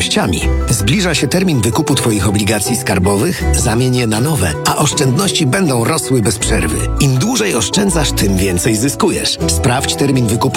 oszczędnościami. Zbliża się termin wykupu Twoich obligacji skarbowych, zamień je na nowe, a oszczędności będą rosły bez przerwy. Im dłużej oszczędzasz, tym więcej zyskujesz. Sprawdź termin wykupu